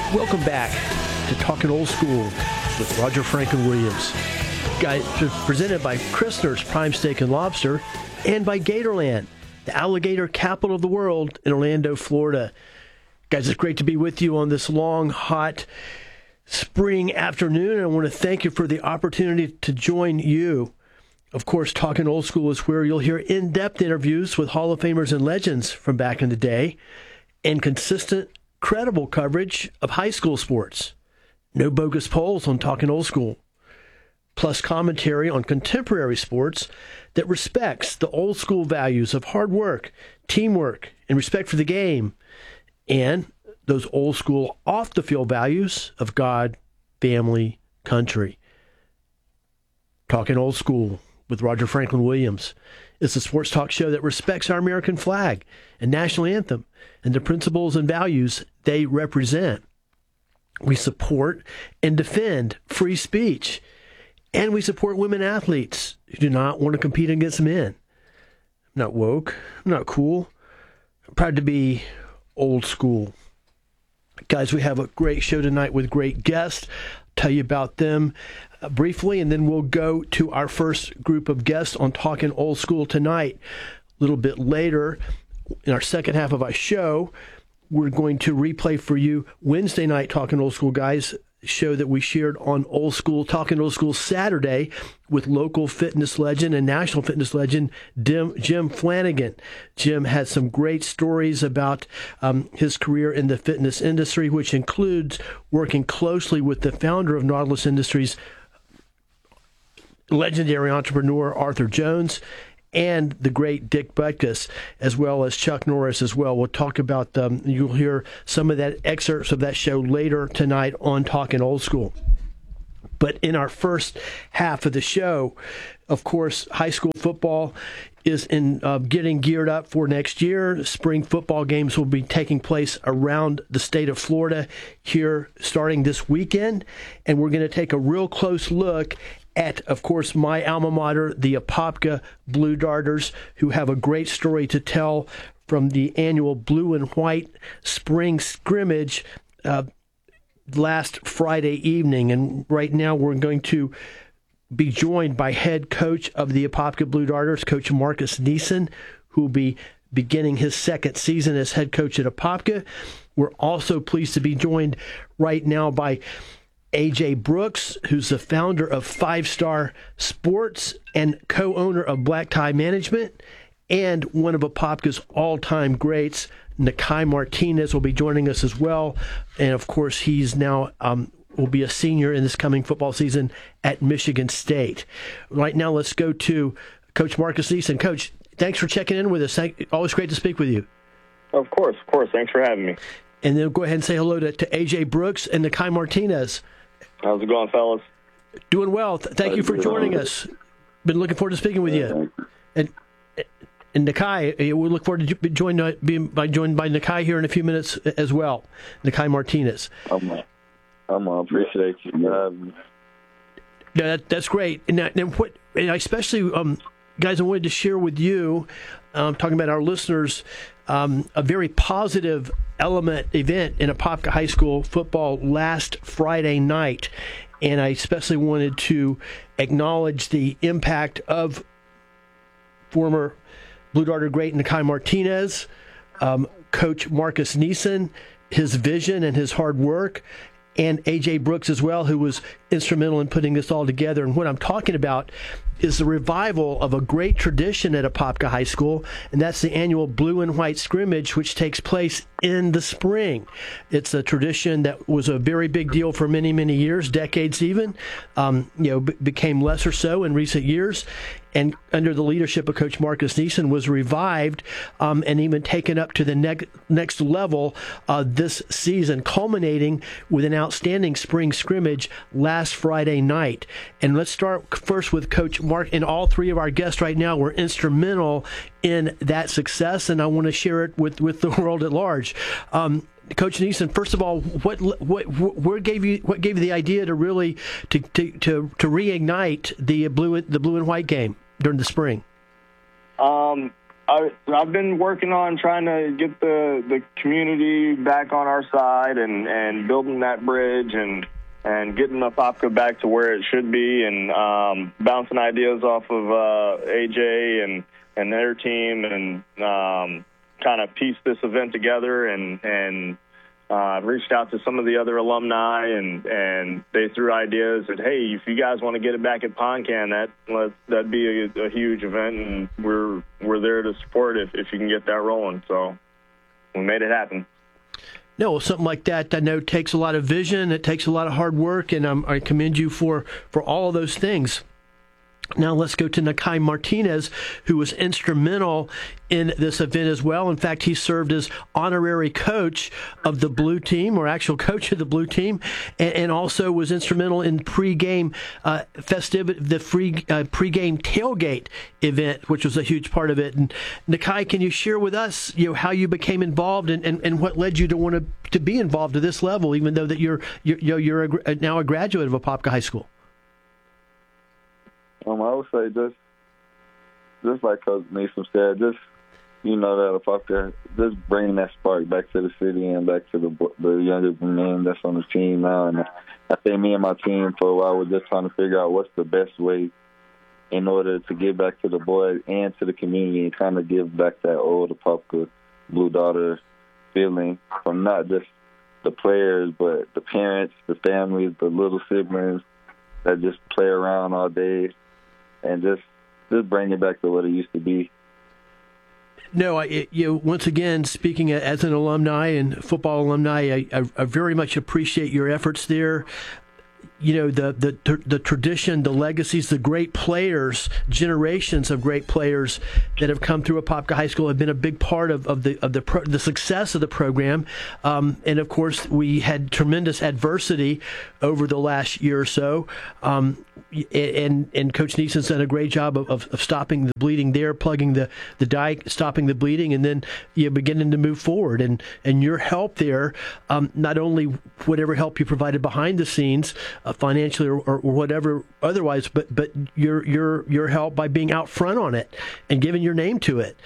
Welcome back to Talking Old School with Roger Franklin Williams. Guys, presented by Christner's Prime Steak and Lobster and by Gatorland, the alligator capital of the world in Orlando, Florida. Guys, it's great to be with you on this long, hot spring afternoon. And I want to thank you for the opportunity to join you. Of course, Talking Old School is where you'll hear in-depth interviews with Hall of Famers and legends from back in the day and consistent, credible coverage of high school sports. No bogus polls on Talking Old School. Plus commentary on contemporary sports that respects the old school values of hard work, teamwork, and respect for the game, and those old school off-the-field values of God, family, country. Talking Old School with Roger Franklin Williams. It's a sports talk show that respects our American flag and national anthem and the principles and values they represent. We support and defend free speech, and we support women athletes who do not want to compete against men. I'm not woke. I'm not cool. I'm proud to be old school. Guys, we have a great show tonight with great guests. Tell you about them briefly, and then we'll go to our first group of guests on Talking Old School tonight. A little bit later, in our second half of our show, we're going to replay for you Wednesday night Talking Old School, guys, show that we shared on Old School, Talking Old School Saturday with local fitness legend and national fitness legend Jim Flanagan. Jim had some great stories about his career in the fitness industry, which includes working closely with the founder of Nautilus Industries, legendary entrepreneur Arthur Jones, and the great Dick Butkus, as well as Chuck Norris as well. We'll talk about, you'll hear some of that excerpts of that show later tonight on Talking Old School. But in our first half of the show, of course, high school football is in getting geared up for next year. Spring football games will be taking place around the state of Florida here starting this weekend. And we're going to take a real close look at, of course, my alma mater, the Apopka Blue Darters, who have a great story to tell from the annual blue and white spring scrimmage last Friday evening. And right now we're going to be joined by head coach of the Apopka Blue Darters, Coach Marcus Neeson, who will be beginning his second season as head coach at Apopka. We're also pleased to be joined right now by AJ Brooks, who's the founder of 5 Star Sports and co-owner of Black Tie Management, and one of Apopka's all-time greats, Nakai Martinez, will be joining us as well. And, of course, he's now will be a senior in this coming football season at Michigan State. Right now, let's go to Coach Marcus Neeson. Coach, thanks for checking in with us. Always great to speak with you. Of course. Thanks for having me. And then go ahead and say hello to AJ Brooks and Nakai Martinez. How's it going, fellas? Doing well. Thank you for joining us. Been looking forward to speaking with you. And Nakai, we look forward to being joined by Nakai here in a few minutes as well. Nakai Martinez. I'm appreciate you. No, that's great. And I especially, guys, I wanted to share with you, talking about our listeners, a very positive event in Apopka High School football last Friday night. And I especially wanted to acknowledge the impact of former Blue Darter great Nakai Martinez, Coach Marcus Neeson, his vision and his hard work, and AJ Brooks as well, who was instrumental in putting this all together. And what I'm talking about is the revival of a great tradition at Apopka High School, and that's the annual blue and white scrimmage, which takes place in the spring. It's a tradition that was a very big deal for many, many years, decades even, became less or so in recent years, and under the leadership of Coach Marcus Neeson was revived and even taken up to the next level this season, culminating with an outstanding spring scrimmage last Friday night. And let's start first with Coach Mark, and all three of our guests right now were instrumental in that success, and I want to share it with the world at large. Coach Neeson, first of all, what gave you the idea to really to reignite the blue and white game during the spring? I've been working on trying to get the community back on our side and building that bridge and getting Apopka back to where it should be, and bouncing ideas off of AJ and their team, and kind of piece this event together. And I've reached out to some of the other alumni, and they threw ideas that, hey, if you guys want to get it back at PonCan, that'd be a huge event, and we're there to support it if you can get that rolling. So we made it happen. No, something like that, I know, takes a lot of vision. It takes a lot of hard work, and I commend you for all of those things. Now let's go to Nakai Martinez, who was instrumental in this event as well. In fact, he served as honorary coach of the blue team, or actual coach of the blue team, and also was instrumental in pregame festivity, the pregame tailgate event, which was a huge part of it. And Nakai, can you share with us, how you became involved and what led you to want to be involved at this level, even though that you're now a graduate of Apopka High School? I would say just like Coach Neeson said, that Apopka, just bringing that spark back to the city and back to the younger men that's on the team now. And I think me and my team for a while were just trying to figure out what's the best way in order to give back to the boys and to the community, and kind of give back that old Apopka Blue Daughter feeling from not just the players, but the parents, the families, the little siblings that just play around all day. And just bring it back to what it used to be. No, once again, speaking as an alumni and football alumni, I very much appreciate your efforts there. The tradition, the legacies, the great players, generations of great players that have come through Apopka High School have been a big part of the success of the program. And of course, we had tremendous adversity over the last year or so. And Coach Neeson's done a great job of stopping the bleeding there, plugging the dike, stopping the bleeding, and then beginning to move forward. And your help there, not only whatever help you provided behind the scenes, financially or whatever otherwise, but your help by being out front on it and giving your name to it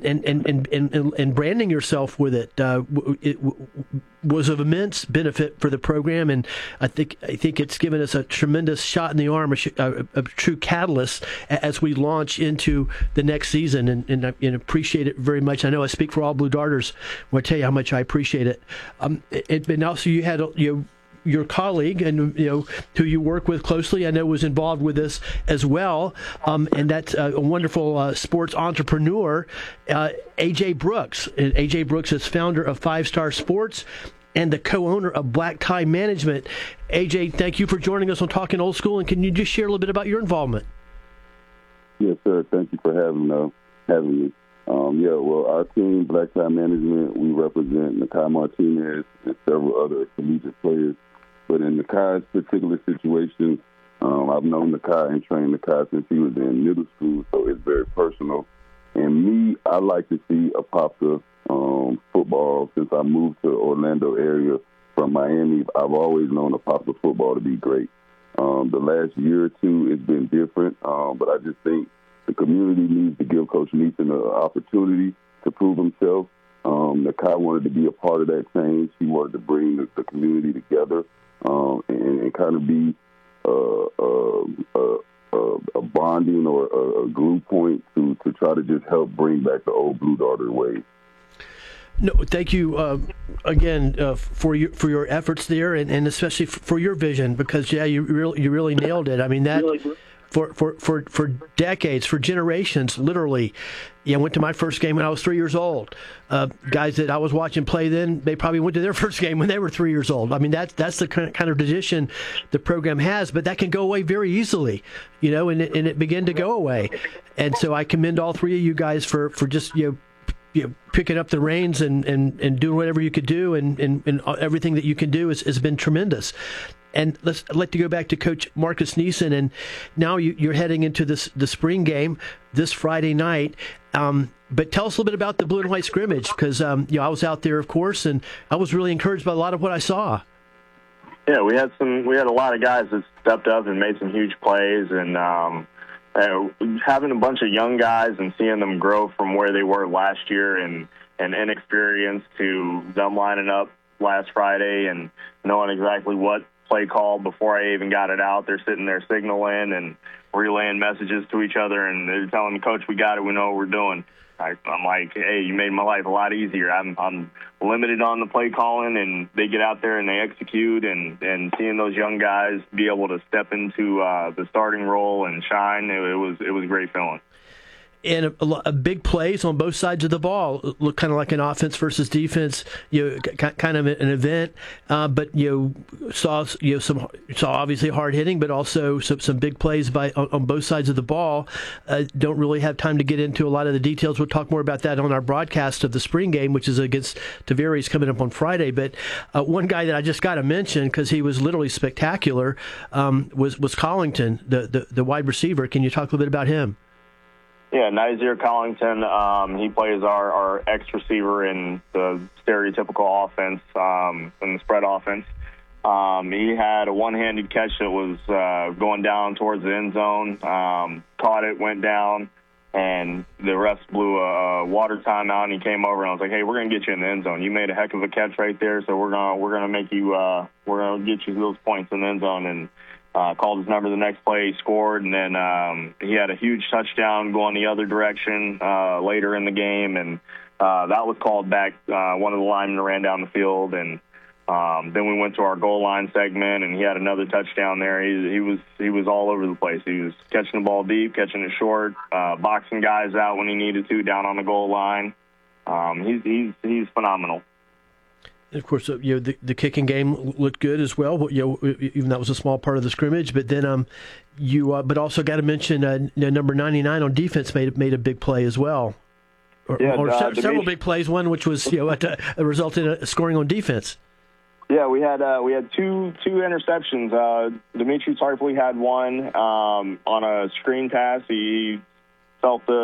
and branding yourself with it, it was of immense benefit for the program, and I think it's given us a tremendous shot in the arm, a true catalyst as we launch into the next season, and appreciate it very much. I know I speak for all Blue Darters when I tell you how much I appreciate it. And also you had your colleague and who you work with closely, I know was involved with this as well, and that's a wonderful sports entrepreneur, AJ Brooks. And AJ Brooks is founder of 5 Star Sports and the co-owner of Black Tie Management. AJ, thank you for joining us on Talking Old School, and can you just share a little bit about your involvement? Yes, sir. Thank you for having me. Our team, Black Tie Management, we represent Nakai Martinez and several other collegiate players. But in Nakai's particular situation, I've known Nakai and trained Nakai since he was in middle school, so it's very personal. And me, I like to see Apopka football. Since I moved to Orlando area from Miami, I've always known Apopka football to be great. The last year or two, it's been different, but I just think the community needs to give Coach Neeson an opportunity to prove himself. Nakai wanted to be a part of that change. He wanted to bring the community together and kind of be a bonding or a glue point to try to just help bring back the old Blue Darter ways. No, thank you again for your efforts there, and especially for your vision, because you really nailed it. I mean that. For decades, for generations, literally. I went to my first game when I was 3 years old. Guys that I was watching play then, they probably went to their first game when they were 3 years old. I mean, that's the kind of tradition the program has, but that can go away very easily, and it began to go away. And so I commend all three of you guys for just, picking up the reins and doing whatever you could do, and everything that you can do has been tremendous. And I'd like to go back to Coach Marcus Neeson, and now you're heading into the spring game this Friday night. But tell us a little bit about the blue and white scrimmage, because I was out there, of course, and I was really encouraged by a lot of what I saw. Yeah, we had a lot of guys that stepped up and made some huge plays, and having a bunch of young guys and seeing them grow from where they were last year and inexperience to them lining up last Friday and knowing exactly what play call before I even got it out. They're sitting there signaling and relaying messages to each other, and they're telling me, "Coach, we got it. We know what we're doing." I'm like, "Hey, you made my life a lot easier. I'm limited on the play calling, and they get out there and they execute, and seeing those young guys be able to step into the starting role and shine, it was a great feeling." And a big plays on both sides of the ball look kind of like an offense versus defense, kind of an event. But saw obviously hard hitting, but also some big plays on both sides of the ball. Don't really have time to get into a lot of the details. We'll talk more about that on our broadcast of the spring game, which is against Tavares coming up on Friday. But one guy that I just got to mention because he was literally spectacular was Collington, the wide receiver. Can you talk a little bit about him? Yeah, Nazir Collington, he plays our X receiver in the stereotypical offense, in the spread offense. He had a one-handed catch that was going down towards the end zone, caught it, went down, and the refs blew a water timeout, and he came over, and I was like, "Hey, we're going to get you in the end zone. You made a heck of a catch right there, so we're gonna make you, we're going to get you those points in the end zone." And called his number the next play, he scored, and then he had a huge touchdown going the other direction later in the game, and that was called back. One of the linemen ran down the field, and then we went to our goal line segment, and he had another touchdown there. He was all over the place. He was catching the ball deep, catching it short, boxing guys out when he needed to down on the goal line. He's phenomenal. Of course, the kicking game looked good as well. Even that was a small part of the scrimmage. But then but also got to mention number 99 on defense made a big play as well. Several big plays. One which was resulted in a scoring on defense. Yeah, we had two interceptions. Dimitri Tarpley had one on a screen pass. He felt the